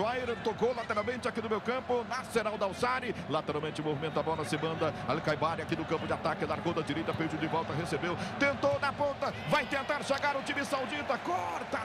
Aljoair tocou lateralmente aqui no meu campo. Nasser Al-Dawsari, lateralmente movimenta a bola, se manda. Al-Kaibari aqui no campo de ataque, largou da direita, pediu de volta, recebeu, tentou na ponta, vai tentar chegar o time saudita, corta a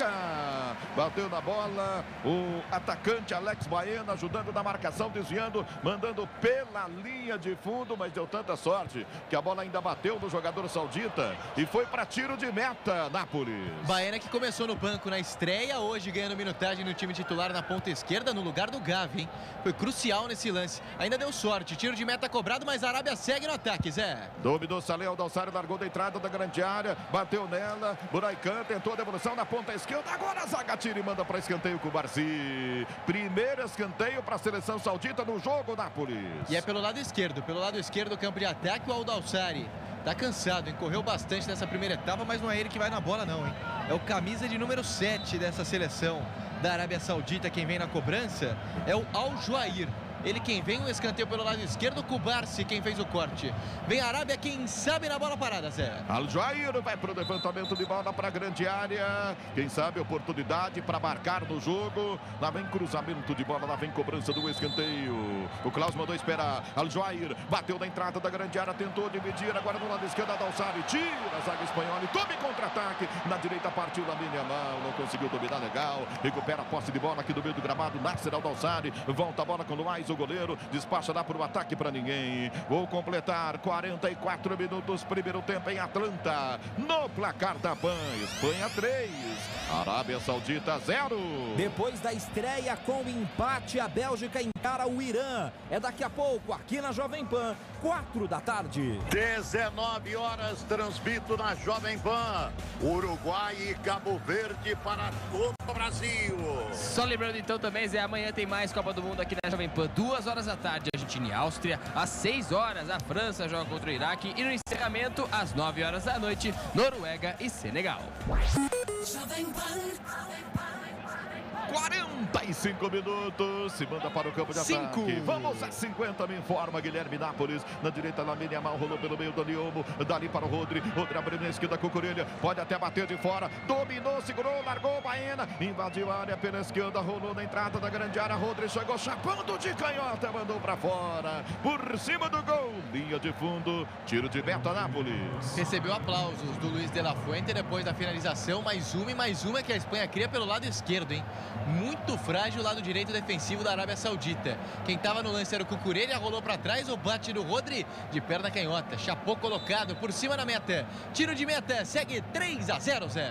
zaga, bateu na bola, o atacante Alex Baena ajudando na marcação, desviando, mandando pela linha de fundo, mas deu tanta sorte que a bola ainda bateu no jogador saudita e foi para tiro de meta, Nápoles. Baena que começou no banco na estreia, hoje ganhando minutagem no time titular na ponta esquerda, no lugar do Gavi, hein? Foi crucial nesse lance, ainda deu sorte, tiro de meta cobrado, mas a Arábia segue no ataque, Zé. Dominou Saleh Al-Dawsari, largou da entrada da grande área, bateu nela, Buraican tentou a devolução na ponta esquerda, agora a zaga tira e manda para escanteio com o Barsi. Primeiro escanteio para a seleção saudita no jogo, Nápoles. E é pelo lado esquerdo do campo de ataque, o Al-Dawsari tá cansado, hein? Correu bastante nessa primeira etapa, mas não é ele que vai na bola não, hein? É o camisa de número 7 dessa seleção da Arábia Saudita, quem vem na cobrança é o Al-Joair. Ele quem vem, um escanteio pelo lado esquerdo, Kubarsi quem fez o corte. Vem a Arábia, quem sabe na bola parada, Zé. Al-Joair vai para o levantamento de bola para a grande área. Quem sabe oportunidade para marcar no jogo. Lá vem cruzamento de bola, lá vem cobrança do escanteio. O Klaus mandou esperar. Al-Joair bateu na entrada da grande área, tentou dividir. Agora no lado esquerdo, Al-Dawsari tira a zaga espanhola e tome contra-ataque. Na direita partiu Lamine Yamal, não conseguiu dominar legal. Recupera a posse de bola aqui do meio do gramado. Nasser Al-Dawsari volta a bola com o Luiz. O goleiro despacha lá para o ataque para ninguém. Vou completar 44 minutos, primeiro tempo em Atlanta. No placar da PAN, Espanha 3, Arábia Saudita 0. Depois da estreia com empate, a Bélgica encara o Irã. É daqui a pouco, aqui na Jovem Pan, 4 da tarde. 19 horas, transmito na Jovem Pan. Uruguai e Cabo Verde para todo o Brasil. Só lembrando então também, Zé, amanhã tem mais Copa do Mundo aqui na Jovem Pan. 2 horas da tarde, Argentina e Áustria. Às 6 horas, a França joga contra o Iraque. E no encerramento, às 9 horas da noite, Noruega e Senegal. 45 minutos, se manda para o campo de ataque. Vamos a 50, me informa Guilherme Nápoles. Na direita, Lamine Yamal rolou pelo meio do Niomo. Dali para o Rodri. Rodri abriu na esquerda com o Corelha. Pode até bater de fora. Dominou, segurou, largou Baena. Invadiu a área pela esquerda, rolou na entrada da grande área. Rodri chegou chapando de canhota, mandou para fora. Por cima do gol. Linha de fundo, tiro de meta, Nápoles. Recebeu aplausos do Luiz de la Fuente depois da finalização. Mais uma que a Espanha cria pelo lado esquerdo, hein? Muito frágil o lado direito defensivo da Arábia Saudita. Quem estava no lance era o Cucurella, rolou para trás, o bate do Rodri de perna canhota. Chapou colocado por cima da meta. Tiro de meta, segue 3-0, Zé.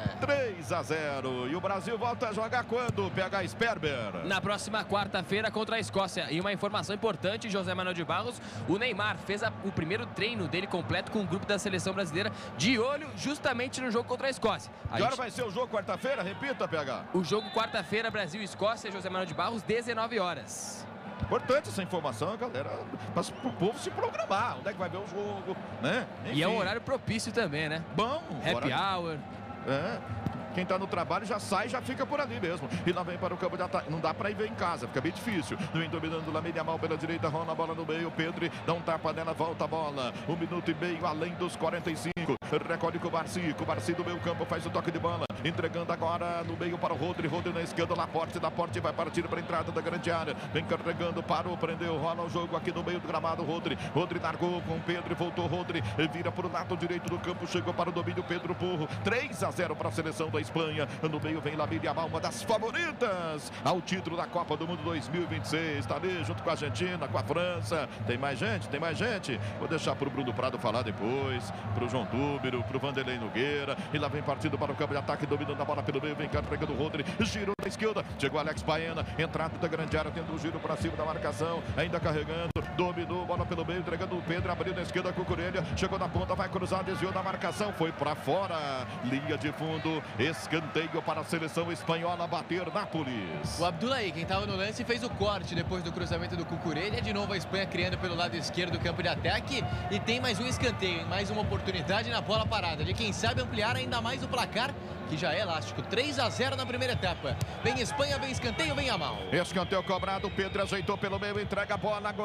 3-0. E o Brasil volta a jogar quando, PH Sperber? Na próxima quarta-feira contra a Escócia. E uma informação importante, José Manuel de Barros, o Neymar fez o primeiro treino dele completo com o grupo da seleção brasileira, de olho justamente no jogo contra a Escócia. Que hora vai ser o jogo quarta-feira? Repita, PH. O jogo quarta-feira, Brasil e Escócia, José Manuel de Barros, 19 horas. Importante essa informação, galera, para o povo se programar. Onde é que vai ver o jogo, né? Enfim. E é um horário propício também, né? Bom. Happy hour. É. Quem tá no trabalho já sai, já fica por ali mesmo. E lá vem para o campo de ataque. Não dá para ir ver em casa, fica bem difícil. No vem dominando Lamine Yamal pela direita, rola a bola no meio. Pedro dá um tapa nela, volta a bola. 1 minuto e meio além dos 45. Recolhe com o Barsi do meio campo, faz o toque de bola. Entregando agora no meio para o Rodri. Rodri na esquerda, Laporte vai partir para a entrada da grande área. Vem carregando, parou, prendeu, rola o jogo aqui no meio do gramado. Rodri largou com o Pedro e voltou. Rodri vira para o lado direito do campo, chegou para o domínio. Pedro Porro, 3-0 para a seleção da Espanha. No meio vem Lamine Yamal, uma das favoritas ao título da Copa do Mundo 2026. Está ali junto com a Argentina, com a França. Tem mais gente. Vou deixar para o Bruno Prado falar depois, para o João Túbero, para o Vanderlei Nogueira. E lá vem partindo para o campo de ataque, dominando a bola pelo meio, vem carregando o Rodri, girou na esquerda, chegou Alex Baena, entrada da grande área, tendo um giro para cima da marcação, ainda carregando, dominou, bola pelo meio, entregando o Pedro, abriu na esquerda com o Corelha, chegou na ponta, vai cruzar, desviou da marcação, foi para fora, linha de fundo, escanteio para a seleção espanhola bater Nápoles. O Abdoulaye, quem estava no lance, fez o corte depois do cruzamento do Cucurella. De novo a Espanha criando pelo lado esquerdo do campo de ataque. E tem mais um escanteio, mais uma oportunidade na bola parada. De quem sabe ampliar ainda mais o placar, que já é elástico. 3-0 na primeira etapa. Vem Espanha, vem escanteio, vem Yamal. Escanteio cobrado, Pedro ajeitou pelo meio, entrega a bola agora na entrada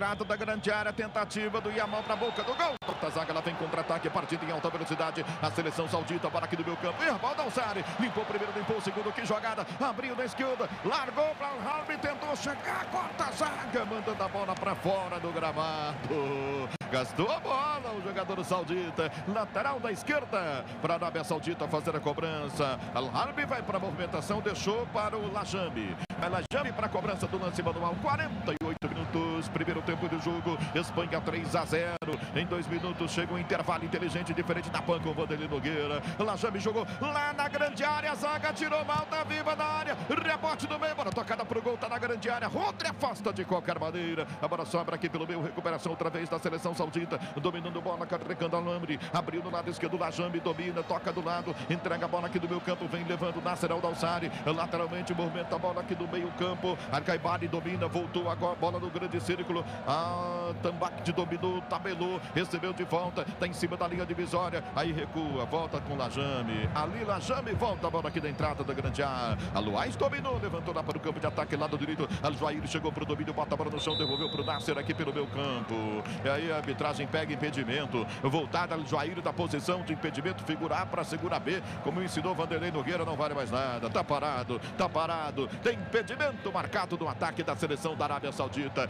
entrada da grande área, tentativa do Yamal para a boca do gol. A zaga, ela vem contra-ataque, partida em alta velocidade. A seleção saudita para aqui do meio campo. Erval Dalsari, limpou o primeiro, limpou o segundo. Que jogada, abriu na esquerda, largou para o Harvey, tentou chegar, corta a zaga, mandando a bola para fora do gramado. Gastou a bola o jogador saudita, lateral da esquerda para a Arábia Saudita fazer a cobrança. Al-Harbi vai para a movimentação, deixou para o Lajambi. Lajambi para a cobrança do lance manual. 48 minutos, primeiro tempo do jogo. Espanha 3-0. Em 2 minutos chega um intervalo inteligente, diferente da PAN com o Vanderlei Nogueira. Lajambi jogou lá na grande área, a zaga tirou mal, tá viva na área. Rebote do meio, bola tocada pro gol, tá na grande área. Rodri afasta de qualquer maneira. A bola sobra aqui pelo meio, recuperação outra vez da seleção saudita. Dominando bola, carregando Al-Amri. Abriu no lado esquerdo, Lajambi domina, toca do lado, entrega a bola aqui do meio campo, vem levando Nasser Al-Dawsari. Lateralmente movimenta a bola aqui do meio campo. Arcaibari domina, voltou agora, bola no grande círculo. Tambak dominou, tabelou, recebeu de volta, tá em cima da linha divisória. Aí recua, volta com Lajambi. Ali Lajambi volta a bola aqui da entrada da grande área. Aluais dominou, levantou lá para o campo de ataque, lado direito. Al-Juair chegou pro domínio, bota a bola no chão, devolveu pro Nasser aqui pelo meio campo. E aí a arbitragem pega impedimento. Voltada Al-Juair da posição de impedimento, figura A para segura B. Como ensinou Vanderlei Nogueira, não vale mais nada. Tá parado, tá parado. Tem impedimento marcado no ataque da seleção da Arábia Saudita.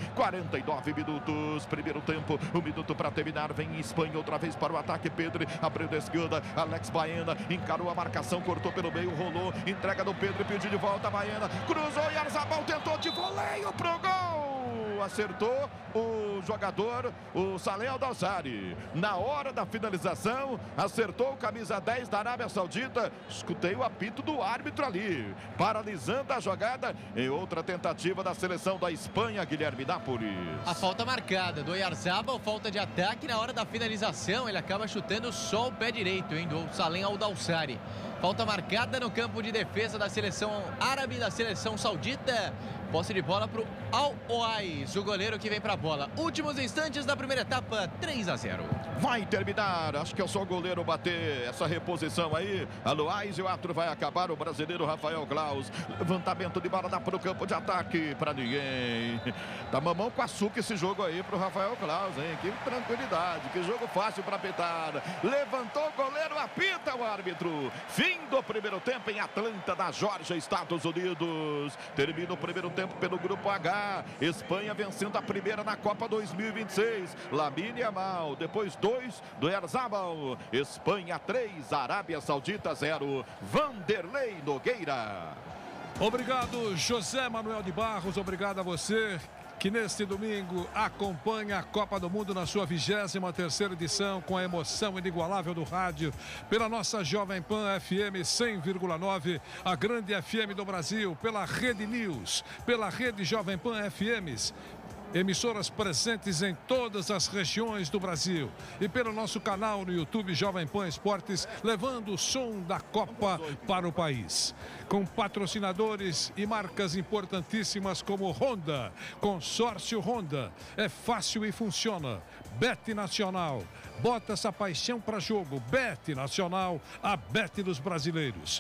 49 minutos, primeiro tempo, 1 minuto para terminar. Vem Espanha outra vez para o ataque. Pedro abriu da esquerda, Alex Baena encarou a marcação, cortou pelo meio, rolou, entrega do Pedro, pediu de volta a Baena, cruzou e Arzabal tentou de voleio pro gol. Acertou o jogador, o Saleh Al-Dawsari. Na hora da finalização, acertou o camisa 10 da Arábia Saudita. Escutei o apito do árbitro ali, paralisando a jogada. Em outra tentativa da seleção da Espanha, Guilherme Nápoles. A falta marcada do Oyarzabal, falta de ataque. Na hora da finalização, ele acaba chutando só o pé direito, hein, do Saleh Al-Dawsari. Falta marcada no campo de defesa da seleção árabe, da seleção saudita. Posse de bola para o Al-Oais, o goleiro que vem para a bola. Últimos instantes da primeira etapa, 3-0. Vai terminar, acho que é só o goleiro bater essa reposição aí. Al-Oais e o árbitro vai acabar, o brasileiro Rafael Claus. Levantamento de bola, dá para o campo de ataque, para ninguém. Tá mamão com açúcar esse jogo aí para o Rafael Claus, hein? Que tranquilidade, que jogo fácil para apitar. Levantou o goleiro, apita o árbitro. Fim do primeiro tempo em Atlanta, na Geórgia, Estados Unidos. Termina o primeiro tempo pelo grupo H. Espanha vencendo a primeira na Copa 2026. Lamine Yamal, depois 2 do Oyarzabal. Espanha 3, Arábia Saudita 0. Vanderlei Nogueira. Obrigado, José Manuel de Barros. Obrigado a você que neste domingo acompanha a Copa do Mundo na sua 23ª edição, com a emoção inigualável do rádio, pela nossa Jovem Pan FM 100,9, a grande FM do Brasil, pela Rede News, pela Rede Jovem Pan FMs, emissoras presentes em todas as regiões do Brasil, e pelo nosso canal no YouTube Jovem Pan Esportes, levando o som da Copa para o país. Com patrocinadores e marcas importantíssimas como Honda, Consórcio Honda, é fácil e funciona. Bet Nacional, bota essa paixão para jogo. Bet Nacional, a Bet dos brasileiros.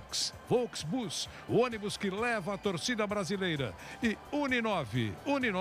Volksbus, o ônibus que leva a torcida brasileira. E Uninove,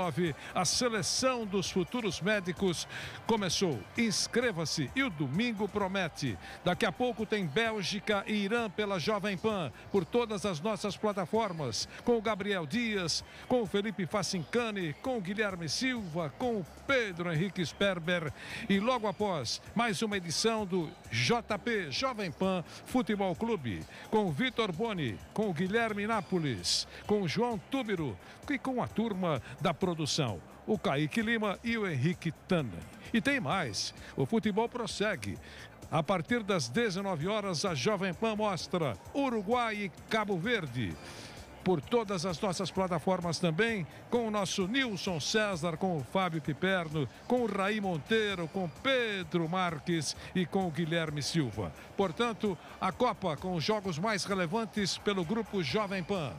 a seleção dos futuros médicos começou. Inscreva-se e o domingo promete. Daqui a pouco tem Bélgica e Irã pela Jovem Pan, por todas as nossas plataformas, com o Gabriel Dias, com o Felipe Facincani, com o Guilherme Silva, com o Pedro Henrique Sperber, e logo após mais uma edição do JP Jovem Pan Futebol Clube, com o Vitor Boni, com o Guilherme Nápoles, com o João Túbero e com a turma da produção, o Kaique Lima e o Henrique Tannen. E tem mais, o futebol prossegue. A partir das 19 horas, a Jovem Pan mostra Uruguai e Cabo Verde. Por todas as nossas plataformas também, com o nosso Nilson César, com o Fábio Piperno, com o Raí Monteiro, com Pedro Marques e com o Guilherme Silva. Portanto, a Copa com os jogos mais relevantes pelo grupo Jovem Pan.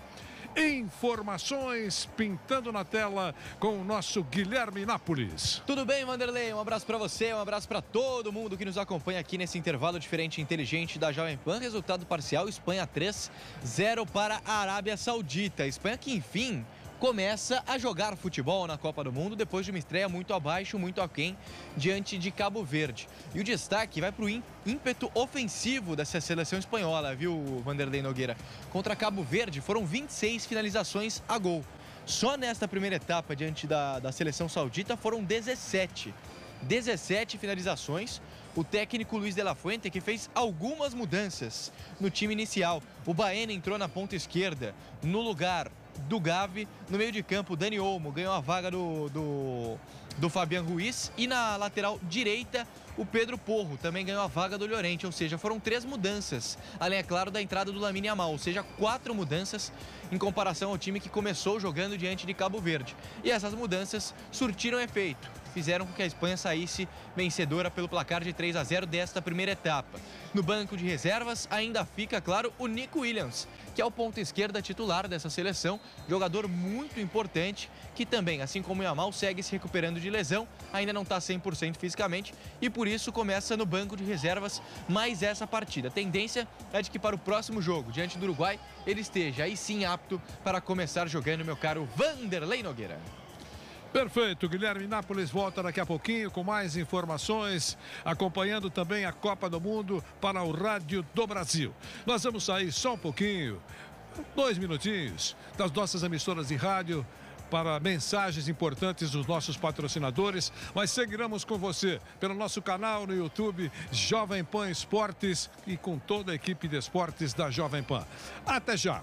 Informações pintando na tela com o nosso Guilherme Nápoles. Tudo bem, Vanderlei? Um abraço para você, um abraço para todo mundo que nos acompanha aqui nesse intervalo diferente e inteligente da Jovem Pan. Resultado parcial: Espanha 3-0 para a Arábia Saudita. Espanha que, enfim, começa a jogar futebol na Copa do Mundo depois de uma estreia muito abaixo, muito aquém, diante de Cabo Verde. E o destaque vai para o ímpeto ofensivo dessa seleção espanhola, viu, Vanderlei Nogueira? Contra Cabo Verde foram 26 finalizações a gol. Só nesta primeira etapa, diante da seleção saudita, foram 17 finalizações. O técnico Luiz de la Fuente, que fez algumas mudanças no time inicial. O Baena entrou na ponta esquerda, no lugar do Gavi. No meio de campo, Dani Olmo ganhou a vaga do Fabián Ruiz. E na lateral direita, o Pedro Porro também ganhou a vaga do Llorente. Ou seja, foram 3 mudanças, além, é claro, da entrada do Lamine Yamal. Ou seja, 4 mudanças em comparação ao time que começou jogando diante de Cabo Verde. E essas mudanças surtiram efeito. Fizeram com que a Espanha saísse vencedora pelo placar de 3-0 desta primeira etapa. No banco de reservas ainda fica, claro, o Nico Williams, que é o ponta esquerda titular dessa seleção, jogador muito importante, que também, assim como o Yamal, segue se recuperando de lesão, ainda não está 100% fisicamente e por isso começa no banco de reservas mais essa partida. A tendência é de que para o próximo jogo, diante do Uruguai, ele esteja aí sim apto para começar jogando, meu caro Vanderlei Nogueira. Perfeito, Guilherme Nápoles volta daqui a pouquinho com mais informações, acompanhando também a Copa do Mundo para o Rádio do Brasil. Nós vamos sair só um pouquinho, 2 minutinhos, das nossas emissoras de rádio para mensagens importantes dos nossos patrocinadores, mas seguiremos com você pelo nosso canal no YouTube Jovem Pan Esportes e com toda a equipe de esportes da Jovem Pan. Até já!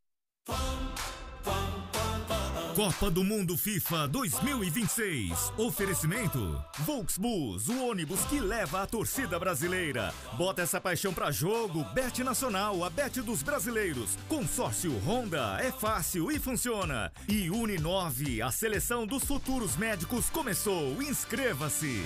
Copa do Mundo FIFA 2026. Oferecimento Volksbus, o ônibus que leva a torcida brasileira. Bota essa paixão pra jogo. Bet Nacional, a bet dos brasileiros. Consórcio Honda, é fácil e funciona. E Uninove, a seleção dos futuros médicos começou. Inscreva-se.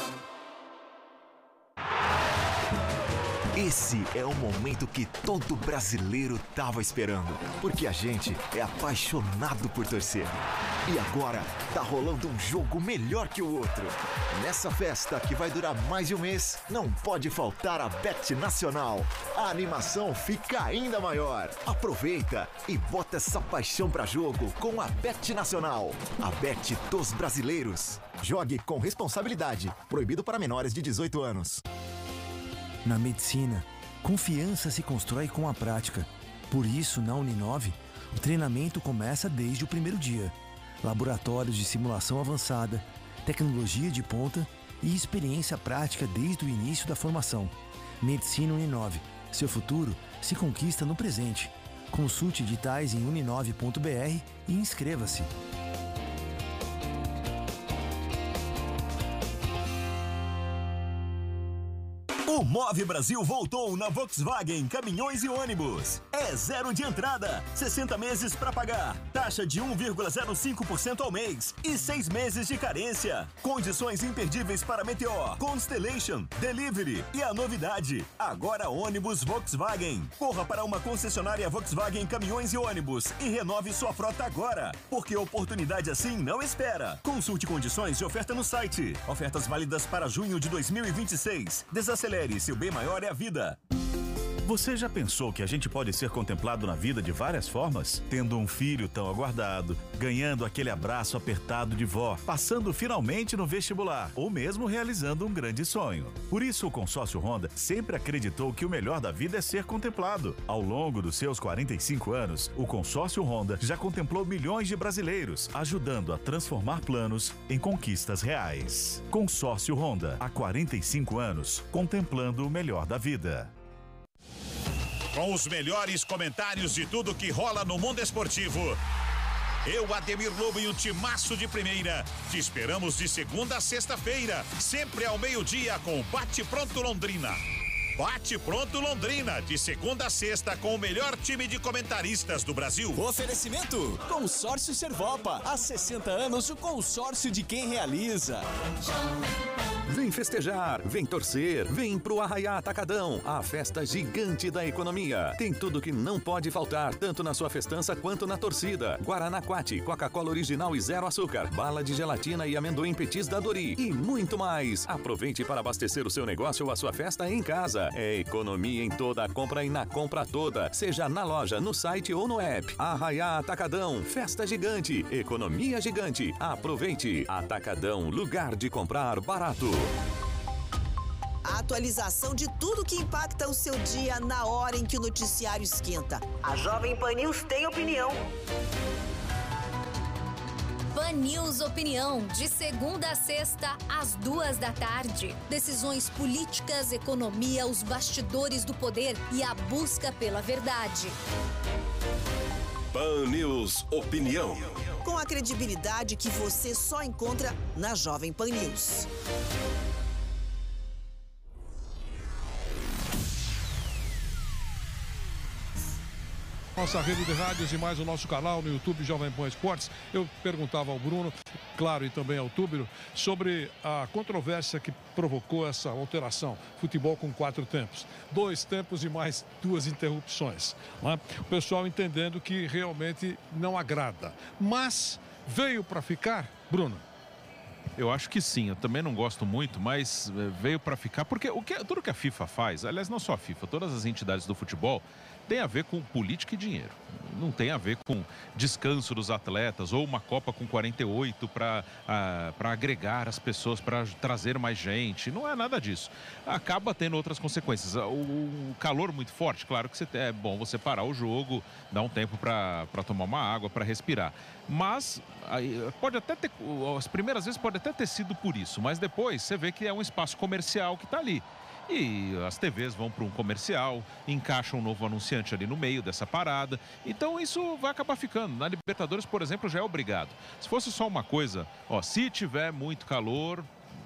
Esse é o momento que todo brasileiro tava esperando, porque a gente é apaixonado por torcer. E agora tá rolando um jogo melhor que o outro. Nessa festa que vai durar mais de um mês, não pode faltar a Bet Nacional. A animação fica ainda maior. Aproveita e bota essa paixão pra jogo com a Bet Nacional. A Bet dos brasileiros. Jogue com responsabilidade. Proibido para menores de 18 anos. Na medicina, confiança se constrói com a prática. Por isso, na Uninove, o treinamento começa desde o primeiro dia. Laboratórios de simulação avançada, tecnologia de ponta e experiência prática desde o início da formação. Medicina Uninove. Seu futuro se conquista no presente. Consulte editais em uninove.br e inscreva-se. O Move Brasil voltou na Volkswagen Caminhões e Ônibus. É 0 de entrada, 60 meses para pagar, taxa de 1,05% ao mês e 6 meses de carência. Condições imperdíveis para Meteor, Constellation, Delivery e a novidade, agora ônibus Volkswagen. Corra para uma concessionária Volkswagen Caminhões e Ônibus e renove sua frota agora, porque oportunidade assim não espera. Consulte condições de oferta no site. Ofertas válidas para junho de 2026. Desacelere. Seu bem maior é a vida. Você já pensou que a gente pode ser contemplado na vida de várias formas? Tendo um filho tão aguardado, ganhando aquele abraço apertado de vó, passando finalmente no vestibular, ou mesmo realizando um grande sonho. Por isso, o Consórcio Honda sempre acreditou que o melhor da vida é ser contemplado. Ao longo dos seus 45 anos, o Consórcio Honda já contemplou milhões de brasileiros, ajudando a transformar planos em conquistas reais. Consórcio Honda, há 45 anos, contemplando o melhor da vida. Com os melhores comentários de tudo que rola no mundo esportivo. Eu, Ademir Lobo e um timaço de primeira. Te esperamos de segunda a sexta-feira, sempre ao meio-dia com Bate Pronto Londrina. Bate Pronto Londrina, de segunda a sexta com o melhor time de comentaristas do Brasil. Oferecimento: Consórcio Servopa. Há 60 anos, o consórcio de quem realiza. Vem festejar, vem torcer, vem pro Arraiá Atacadão, a festa gigante da economia. Tem tudo que não pode faltar, tanto na sua festança quanto na torcida. Guaraná Quati, Coca-Cola original e 0 açúcar, bala de gelatina e amendoim petis da Dori e muito mais. Aproveite para abastecer o seu negócio ou a sua festa em casa. entrada. É economia em toda a compra e na compra toda, seja na loja, no site ou no app. Arraiá Atacadão, festa gigante, economia gigante. Aproveite. Atacadão, lugar de comprar barato. A atualização de tudo que impacta o seu dia na hora em que o noticiário esquenta. A Jovem Pan News tem opinião. Pan News Opinião, de segunda a sexta, às 14h. Decisões políticas, economia, os bastidores do poder e a busca pela verdade. Pan News Opinião. Com a credibilidade que você só encontra na Jovem Pan News. Nossa rede de rádios e mais o nosso canal no YouTube Jovem Pan Esportes. Eu perguntava ao Bruno, claro, e também ao Túbero, sobre a controvérsia que provocou essa alteração. Futebol com 4 tempos. 2 tempos e mais 2 interrupções. Né? O pessoal entendendo que realmente não agrada. Mas veio para ficar, Bruno? Eu acho que sim, eu também não gosto muito, mas veio para ficar, porque tudo que a FIFA faz, aliás, não só a FIFA, todas as entidades do futebol, tem a ver com política e dinheiro. Não tem a ver com descanso dos atletas ou uma Copa com 48 para agregar as pessoas, para trazer mais gente. Não é nada disso. Acaba tendo outras consequências. O calor muito forte, claro que é bom você parar o jogo, dar um tempo para tomar uma água, para respirar. Mas pode até ter, as primeiras vezes pode até ter sido por isso, mas depois você vê que é um espaço comercial que está ali. E as TVs vão para um comercial, encaixam um novo anunciante ali no meio dessa parada. Então isso vai acabar ficando. Na Libertadores, por exemplo, já é obrigado. Se fosse só uma coisa, se tiver muito calor,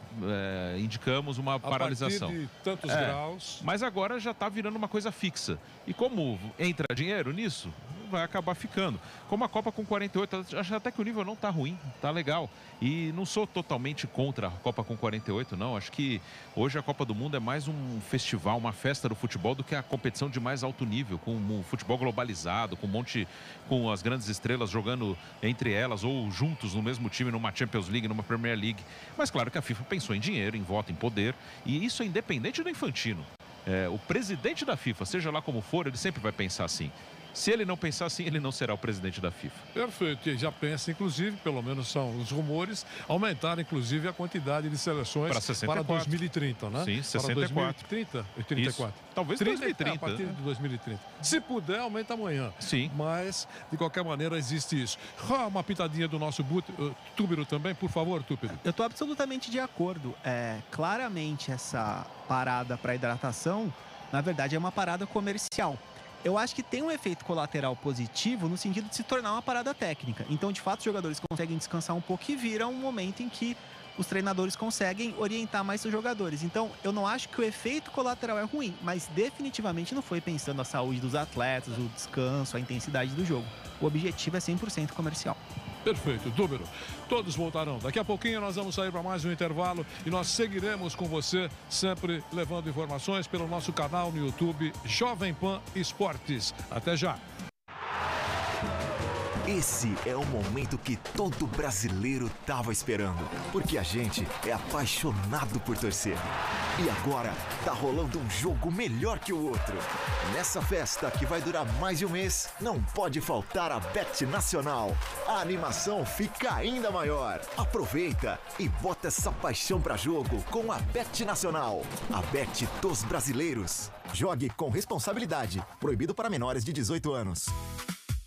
indicamos uma paralisação. A partir de tantos graus. Mas agora já está virando uma coisa fixa. E como entra dinheiro nisso, vai acabar ficando. Como a Copa com 48, acho até que o nível não tá ruim, tá legal. E não sou totalmente contra a Copa com 48, não. Acho que hoje a Copa do Mundo é mais um festival, uma festa do futebol do que a competição de mais alto nível, com um futebol globalizado, com as grandes estrelas jogando entre elas ou juntos no mesmo time, numa Champions League, numa Premier League. Mas claro que a FIFA pensou em dinheiro, em voto, em poder, e isso é independente do Infantino. O presidente da FIFA, seja lá como for, ele sempre vai pensar assim. Se ele não pensar assim, ele não será o presidente da FIFA. Perfeito. E já pensa, inclusive, pelo menos são os rumores, aumentar, inclusive, a quantidade de seleções para 2030, né? Sim, 64. Para 2030 e 34. Isso. Talvez 30, 2030. A partir de 2030. Se puder, aumenta amanhã. Sim. Mas, de qualquer maneira, existe isso. Uma pitadinha do nosso Túbero também, por favor, Túbero. Eu estou absolutamente de acordo. Claramente, essa parada para hidratação, na verdade, é uma parada comercial. Eu acho que tem um efeito colateral positivo no sentido de se tornar uma parada técnica. Então, de fato, os jogadores conseguem descansar um pouco e vira um momento em que os treinadores conseguem orientar mais seus jogadores. Então, eu não acho que o efeito colateral é ruim, mas definitivamente não foi pensando a saúde dos atletas, o descanso, a intensidade do jogo. O objetivo é 100% comercial. Perfeito, Túbero. Todos voltarão. Daqui a pouquinho nós vamos sair para mais um intervalo e nós seguiremos com você, sempre levando informações pelo nosso canal no YouTube Jovem Pan Esportes. Até já. Esse é o momento que todo brasileiro tava esperando, porque a gente é apaixonado por torcer. E agora tá rolando um jogo melhor que o outro. Nessa festa que vai durar mais de um mês, não pode faltar a Bet Nacional. A animação fica ainda maior. Aproveita e bota essa paixão pra jogo com a Bet Nacional. A Bet dos brasileiros. Jogue com responsabilidade. Proibido para menores de 18 anos.